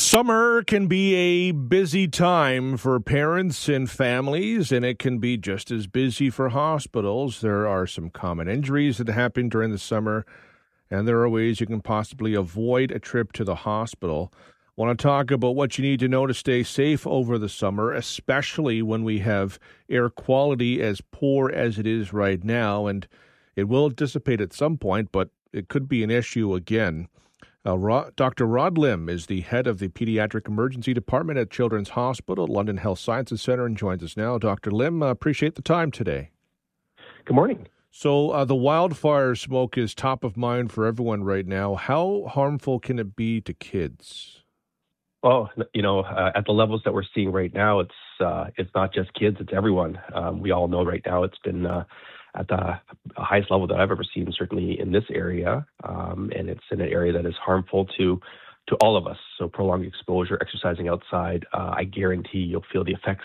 Summer can be a busy time for parents and families, and it can be just as busy for hospitals. There are some common injuries that happen during the summer, and there are ways you can possibly avoid a trip to the hospital. I want to talk about what you need to know to stay safe over the summer, especially when we have air quality as poor as it is right now, and it will dissipate at some point, but it could be an issue again. Dr. Rod Lim is the head of the Pediatric Emergency Department at Children's Hospital at London Health Sciences Centre and joins us now. Dr. Lim, appreciate the time today. Good morning. So the wildfire smoke is top of mind for everyone right now. How harmful can it be to kids? Well, at the levels that we're seeing right now, it's not just kids, it's everyone. We all know right now it's been at the highest level that I've ever seen, certainly in this area, and it's in an area that is harmful to all of us. So prolonged exposure, exercising outside, I guarantee you'll feel the effects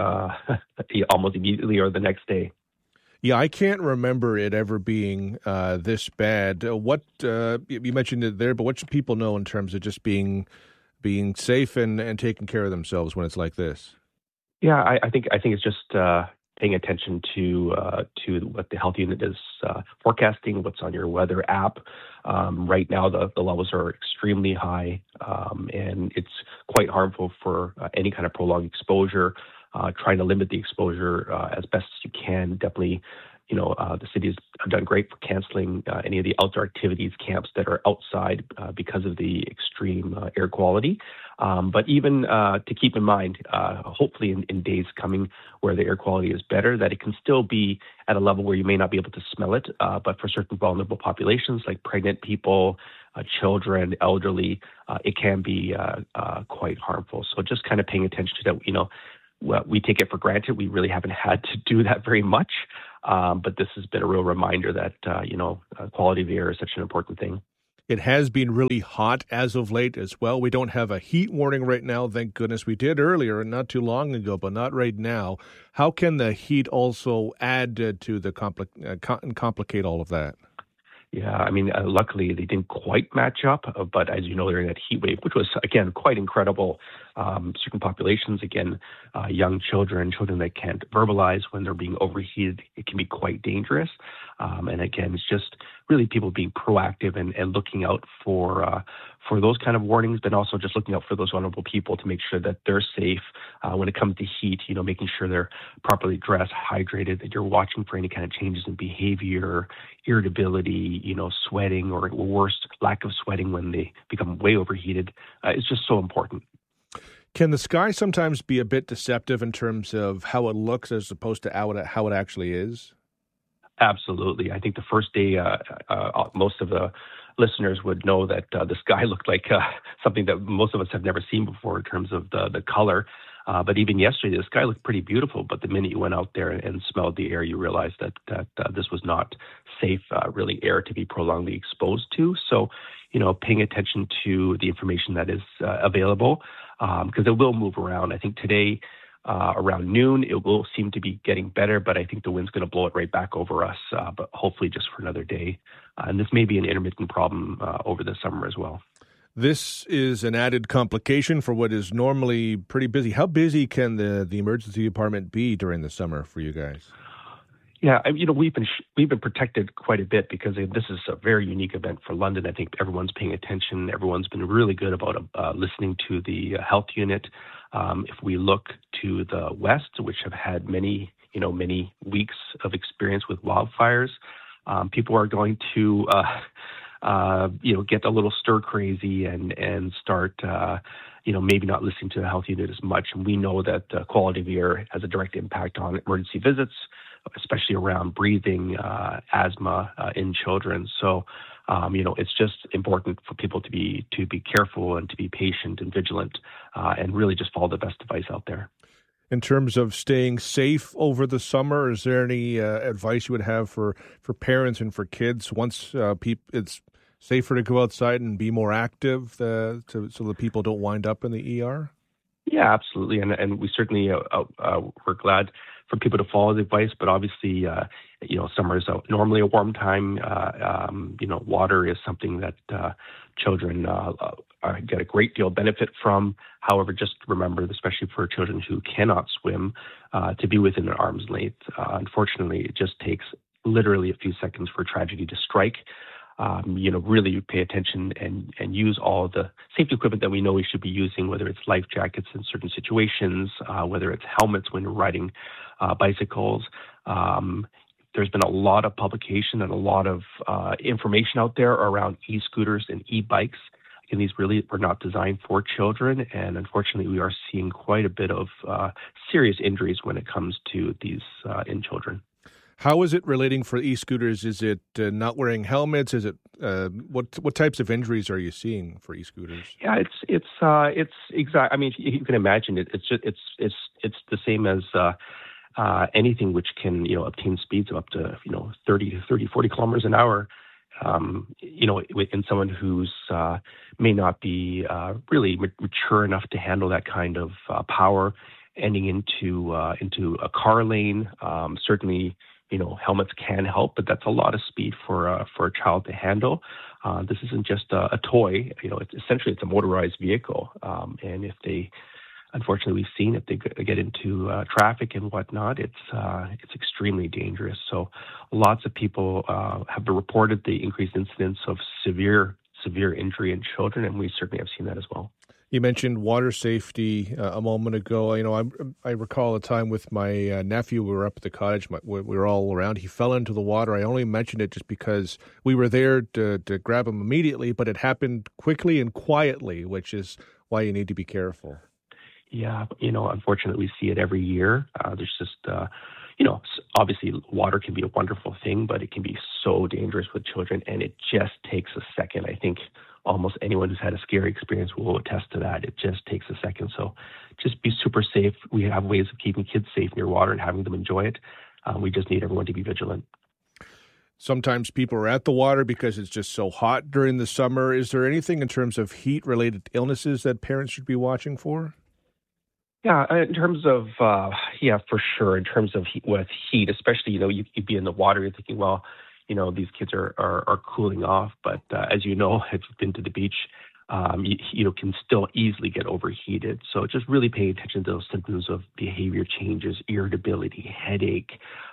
almost immediately or the next day. Yeah, I can't remember it ever being this bad. What you mentioned it there, but what should people know in terms of just being safe and taking care of themselves when it's like this? Yeah, I think it's just paying attention to what the health unit is forecasting, what's on your weather app. Right now, the levels are extremely high, and it's quite harmful for any kind of prolonged exposure. Trying to limit the exposure as best as you can. Definitely, the city has done great for canceling any of the outdoor activities, camps that are outside because of the extreme air quality. But even to keep in mind, hopefully in days coming where the air quality is better, that it can still be at a level where you may not be able to smell it. But for certain vulnerable populations like pregnant people, children, elderly, it can be quite harmful. So just kind of paying attention to that, we take it for granted. We really haven't had to do that very much. But this has been a real reminder that, quality of the air is such an important thing. It has been really hot as of late as well. We don't have a heat warning right now, thank goodness. We did earlier, not too long ago, but not right now. How can the heat also add to the complicate all of that? Yeah, luckily they didn't quite match up, but as you know, during that heat wave, which was, again, quite incredible, certain populations, again, young children that can't verbalize when they're being overheated, it can be quite dangerous. And again, it's just really people being proactive and looking out for those kind of warnings, but also just looking out for those vulnerable people to make sure that they're safe when it comes to heat, making sure they're properly dressed, hydrated, that you're watching for any kind of changes in behavior, irritability, sweating, or worse, lack of sweating when they become way overheated. It's just so important. Can the sky sometimes be a bit deceptive in terms of how it looks as opposed to how it actually is? Absolutely. I think the first day, most of the listeners would know that the sky looked like something that most of us have never seen before in terms of the color. But even yesterday, the sky looked pretty beautiful. But the minute you went out there and smelled the air, you realized that this was not safe, really, air to be prolongedly exposed to. So, paying attention to the information that is available, because it will move around. I think today, around noon, it will seem to be getting better, but I think the wind's going to blow it right back over us, but hopefully just for another day. And this may be an intermittent problem over the summer as well. This is an added complication for what is normally pretty busy. How busy can the emergency department be during the summer for you guys? Yeah, we've been protected quite a bit because this is a very unique event for London. I think everyone's paying attention. Everyone's been really good about listening to the health unit. If we look to the west, which have had many weeks of experience with wildfires, people are going to get a little stir crazy and start maybe not listening to the health unit as much. And we know that the quality of the air has a direct impact on emergency visits, especially around breathing, asthma in children. So, it's just important for people to be careful and to be patient and vigilant, and really just follow the best advice out there. In terms of staying safe over the summer, is there any advice you would have for parents and for kids once it's safer to go outside and be more active so that people don't wind up in the ER? Yeah, absolutely. And we certainly, we're glad for people to follow the advice, but obviously, summer is normally a warm time. Water is something that children get a great deal of benefit from. However, just remember, especially for children who cannot swim, to be within an arm's length. Unfortunately, it just takes literally a few seconds for tragedy to strike. Really pay attention and use all the safety equipment that we know we should be using, whether it's life jackets in certain situations, whether it's helmets when you're riding bicycles. There's been a lot of publication and a lot of information out there around e-scooters and e-bikes. And these really are not designed for children. And unfortunately, we are seeing quite a bit of serious injuries when it comes to these in children. How is it relating for e-scooters? Is it not wearing helmets? Is it what types of injuries are you seeing for e-scooters? Yeah, it's exact. I mean, you can imagine it. It's the same as anything which can obtain speeds of up to 30, 40 kilometers an hour. In someone who's may not be really mature enough to handle that kind of power, ending into a car lane. Certainly, helmets can help, but that's a lot of speed for a child to handle. This isn't just a toy. It's a motorized vehicle, and if they, unfortunately, we've seen if they get into traffic and whatnot, it's extremely dangerous. So, lots of people have reported the increased incidence of severe injury in children, and we certainly have seen that as well. You mentioned water safety a moment ago. I recall a time with my nephew. We were up at the cottage. We were all around. He fell into the water. I only mentioned it just because we were there to grab him immediately, but it happened quickly and quietly, which is why you need to be careful. Yeah, unfortunately, we see it every year. There's just, obviously water can be a wonderful thing, but it can be so dangerous with children, and it just takes a second. I think almost anyone who's had a scary experience will attest to that. It just takes a second. So just be super safe. We have ways of keeping kids safe near water and having them enjoy it. We just need everyone to be vigilant. Sometimes people are at the water because it's just so hot during the summer. Is there anything in terms of heat-related illnesses that parents should be watching for? Yeah, in terms of, for sure. In terms of heat, especially, you'd be in the water, you're thinking, well, these kids are cooling off. But as you know, if you've been to the beach, you can still easily get overheated. So just really paying attention to those symptoms of behavior changes, irritability, headache,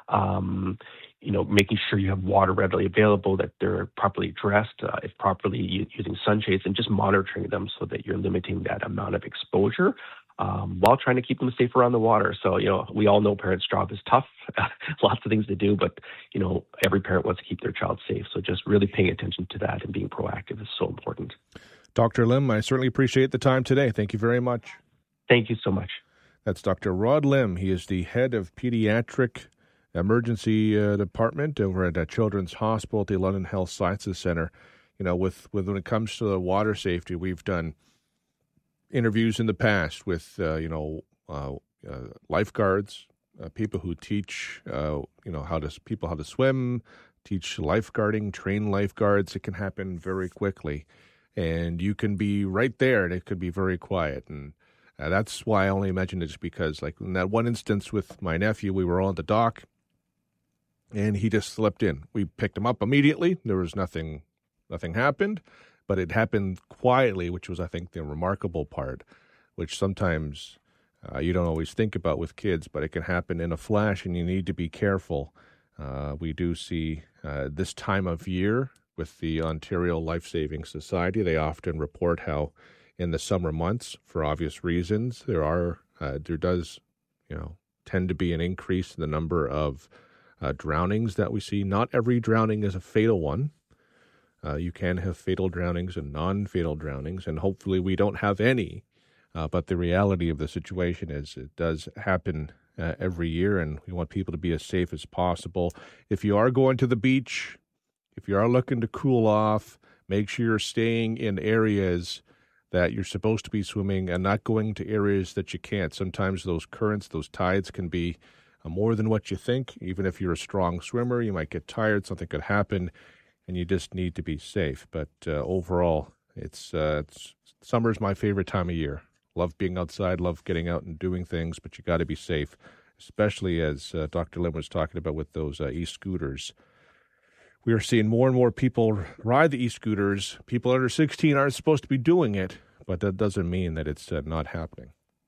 making sure you have water readily available, that they're properly dressed, if properly using sunshades, and just monitoring them so that you're limiting that amount of exposure. While trying to keep them safe around the water. So, we all know parents' job is tough, lots of things to do, but, every parent wants to keep their child safe. So just really paying attention to that and being proactive is so important. Dr. Lim, I certainly appreciate the time today. Thank you very much. Thank you so much. That's Dr. Rod Lim. He is the head of pediatric emergency department over at Children's Hospital at the London Health Sciences Center. With when it comes to the water safety, we've done interviews in the past with lifeguards, people who teach how to swim, teach lifeguarding, train lifeguards. It can happen very quickly, and you can be right there, and it could be very quiet. And that's why I only mentioned it, just because, like in that one instance with my nephew, we were on the dock, and he just slipped in. We picked him up immediately. There was nothing happened. But it happened quietly, which was, I think, the remarkable part, which sometimes you don't always think about with kids, but it can happen in a flash, and you need to be careful. We do see this time of year with the Ontario Life Saving Society, they often report how in the summer months, for obvious reasons, there does tend to be an increase in the number of drownings that we see. Not every drowning is a fatal one. You can have fatal drownings and non-fatal drownings, and hopefully we don't have any. But the reality of the situation is it does happen every year, and we want people to be as safe as possible. If you are going to the beach, if you are looking to cool off, make sure you're staying in areas that you're supposed to be swimming and not going to areas that you can't. Sometimes those currents, those tides can be more than what you think. Even if you're a strong swimmer, you might get tired, something could happen, and you just need to be safe. But overall, summer's my favorite time of year. Love being outside, love getting out and doing things, but you got to be safe, especially as Dr. Lim was talking about with those e-scooters. We are seeing more and more people ride the e-scooters. People under 16 aren't supposed to be doing it, but that doesn't mean that it's not happening.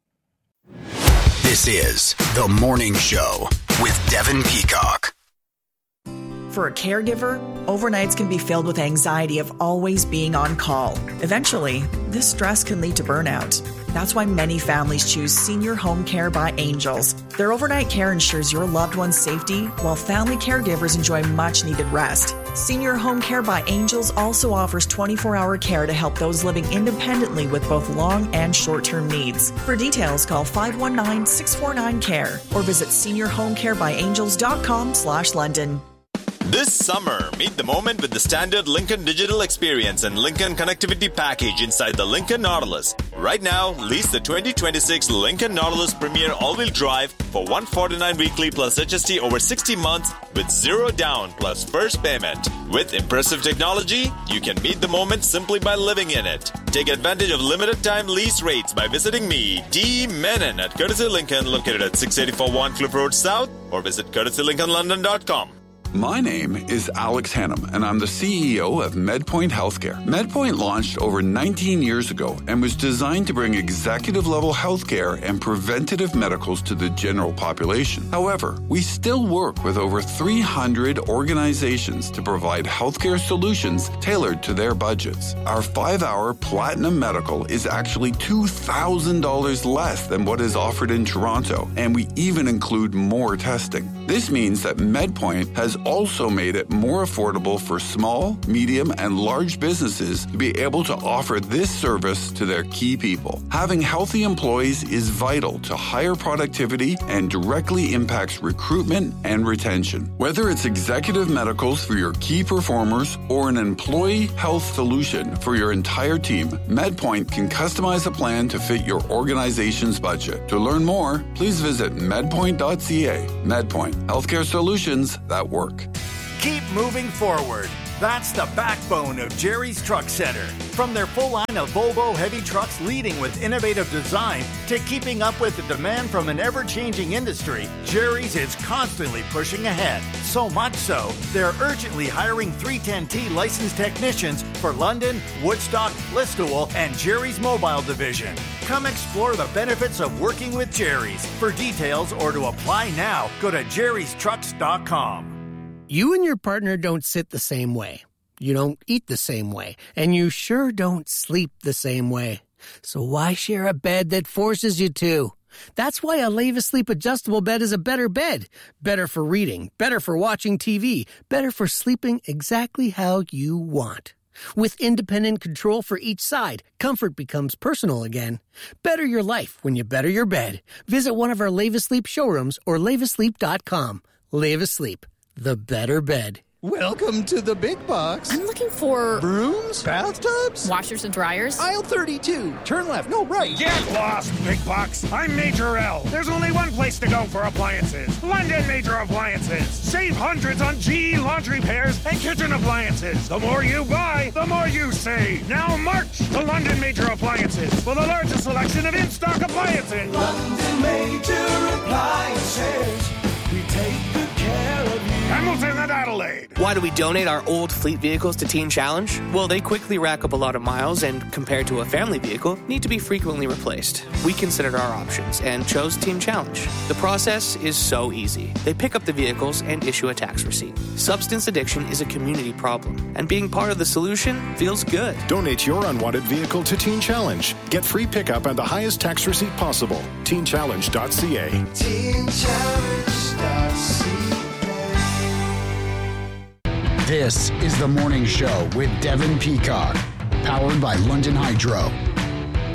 This is The Morning Show with Devin Peacock. For a caregiver, overnights can be filled with anxiety of always being on call. Eventually, this stress can lead to burnout. That's why many families choose Senior Home Care by Angels. Their overnight care ensures your loved one's safety, while family caregivers enjoy much-needed rest. Senior Home Care by Angels also offers 24-hour care to help those living independently with both long and short-term needs. For details, call 519-649-CARE or visit seniorhomecarebyangels.com/London. This summer, meet the moment with the standard Lincoln Digital Experience and Lincoln Connectivity Package inside the Lincoln Nautilus. Right now, lease the 2026 Lincoln Nautilus Premier All-Wheel Drive for $149 weekly plus HST over 60 months with zero down plus first payment. With impressive technology, you can meet the moment simply by living in it. Take advantage of limited time lease rates by visiting me, D. Menon at Courtesy Lincoln, located at 684 Warncliffe Road South, or visit courtesylincolnlondon.com. My name is Alex Hannum, and I'm the CEO of MedPoint Healthcare. MedPoint launched over 19 years ago and was designed to bring executive-level healthcare and preventative medicals to the general population. However, we still work with over 300 organizations to provide healthcare solutions tailored to their budgets. Our 5-hour Platinum Medical is actually $2,000 less than what is offered in Toronto, and we even include more testing. This means that MedPoint has also made it more affordable for small, medium, and large businesses to be able to offer this service to their key people. Having healthy employees is vital to higher productivity and directly impacts recruitment and retention. Whether it's executive medicals for your key performers or an employee health solution for your entire team, MedPoint can customize a plan to fit your organization's budget. To learn more, please visit medpoint.ca. MedPoint, healthcare solutions that work. Keep moving forward. That's the backbone of Jerry's Truck Center. From their full line of Volvo heavy trucks leading with innovative design to keeping up with the demand from an ever-changing industry, Jerry's is constantly pushing ahead. So much so, they're urgently hiring 310T licensed technicians for London, Woodstock, Listowel, and Jerry's Mobile Division. Come explore the benefits of working with Jerry's. For details or to apply now, go to jerrystrucks.com. You and your partner don't sit the same way. You don't eat the same way. And you sure don't sleep the same way. So why share a bed that forces you to? That's why a Leva Sleep adjustable bed is a better bed. Better for reading, better for watching TV, better for sleeping exactly how you want. With independent control for each side, comfort becomes personal again. Better your life when you better your bed. Visit one of our Leva Sleep showrooms or levasleep.com. Leva Sleep. The better bed. Welcome to the big box. I'm looking for... brooms? Bathtubs? Washers and dryers? Aisle 32. Turn left. No, right. Get lost, big box. I'm Major L. There's only one place to go for appliances. London Major Appliances. Save hundreds on GE laundry pairs and kitchen appliances. The more you buy, the more you save. Now march to London Major Appliances for the largest selection of in-stock appliances. London Major Appliances. We take good care of you. Hamilton and Adelaide. Why do we donate our old fleet vehicles to Teen Challenge? Well, they quickly rack up a lot of miles and, compared to a family vehicle, need to be frequently replaced. We considered our options and chose Teen Challenge. The process is so easy. They pick up the vehicles and issue a tax receipt. Substance addiction is a community problem, and being part of the solution feels good. Donate your unwanted vehicle to Teen Challenge. Get free pickup and the highest tax receipt possible. TeenChallenge.ca. TeenChallenge.ca. This is The Morning Show with Devin Peacock, powered by London Hydro.